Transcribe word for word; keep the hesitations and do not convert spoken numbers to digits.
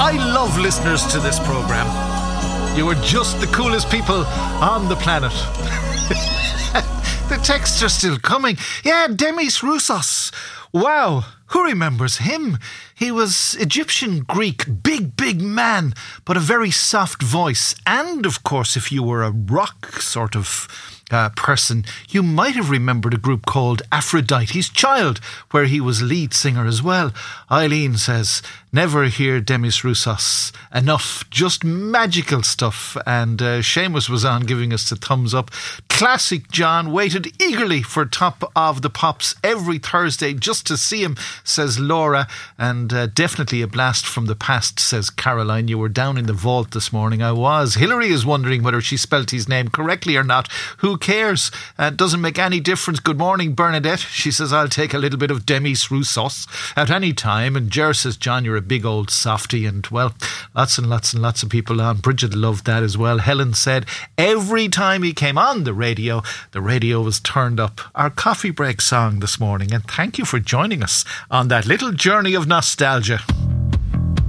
I love listeners to this programme. You are just the coolest people on the planet. The texts are still coming. Yeah, Demis Roussos. Wow, who remembers him? He was Egyptian Greek, big, big man, but a very soft voice. And, of course, if you were a rock sort of uh, person, you might have remembered a group called Aphrodite's Child, where he was lead singer as well. Eileen says, never hear Demis Roussos enough. Just magical stuff. And uh, Seamus was on giving us the thumbs up. Classic John, waited eagerly for Top of the Pops every Thursday just to see him, says Laura. And uh, definitely a blast from the past, says Caroline. You were down in the vault this morning. I was. Hilary is wondering whether she spelt his name correctly or not. Who cares? Uh, doesn't make any difference. Good morning, Bernadette. She says, I'll take a little bit of Demis Roussos at any time. And Ger says, John, you're a big old softy. And, well, lots and lots and lots of people on. Bridget loved that as well. Helen said, every time he came on the radio, the radio was turned up. Our coffee break song this morning. And thank you for joining us on that little journey of nostalgia.